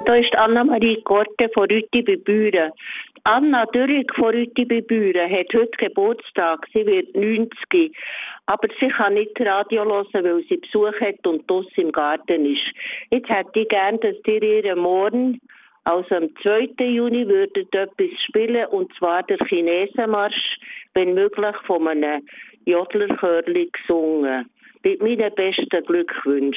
da ist Anna-Marie Korte von Rütti bei Büren. Anna Dürrig von Rütti bei Büren hat heute Geburtstag. Sie wird 90. Aber sie kann nicht Radio hören, weil sie Besuch hat und draussen im Garten ist. Jetzt hätte ich gern, dass ihr ihren Morgen, also am 2. Juni, würdet etwas spielen, und zwar der Chinesenmarsch, wenn möglich von einem Jodlerchörli gesungen. Mit meinen besten Glückwünschen.